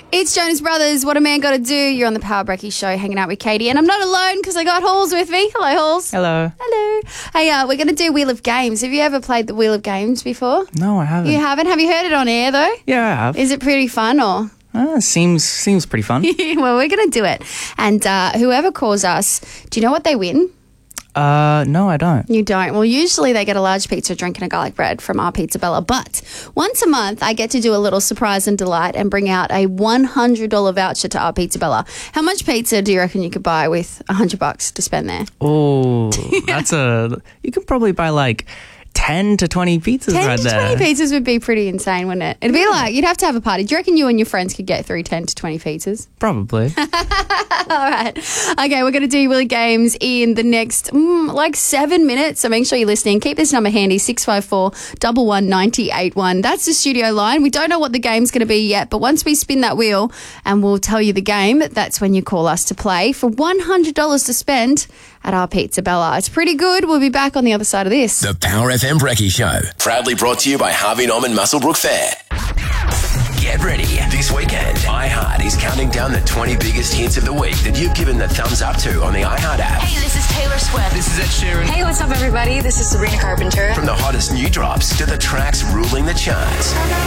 It's Jonas Brothers, What a Man Gotta Do. You're on the Power Brecky Show hanging out with Katie. And I'm not alone because I got Halls with me. Hello, Halls. Hello. Hello. Hey, we're going to do Wheel of Games. Have you ever played the Wheel of Games before? No, I haven't. You haven't? Have you heard it on air, though? Yeah, I have. Is it pretty fun or...? Seems pretty fun. Well, we're going to do it. And whoever calls us, do you know what they win? No, I don't. You don't. Well, usually they get a large pizza, drink and a garlic bread from our Pizza Bella. But once a month, I get to do a little surprise and delight and bring out a $100 voucher to our Pizza Bella. How much pizza do you reckon you could buy with $100 to spend there? Oh, you could probably buy like 10 to 20 pizzas 10 right to there. 20 pizzas would be pretty insane, wouldn't it? It'd be like, you'd have to have a party. Do you reckon you and your friends could get through 10 to 20 pizzas? Probably. All right. Okay, we're going to do Willy Games in the next, 7 minutes. So make sure you're listening. Keep this number handy, 654 119081. That's the studio line. We don't know what the game's going to be yet, but once we spin that wheel and we'll tell you the game, that's when you call us to play for $100 to spend at our Pizza Bella. It's pretty good. We'll be back on the other side of this. The Power FM Brecky Show. Proudly brought to you by Harvey Norman Musselbrook Fair. Get ready. This weekend, iHeart is counting down the 20 biggest hits of the week that you've given the thumbs up to on the iHeart app. Hey, this is Taylor Swift. This is Ed Sheeran. Hey, what's up, everybody? This is Sabrina Carpenter. From the hottest new drops to the tracks ruling the charts.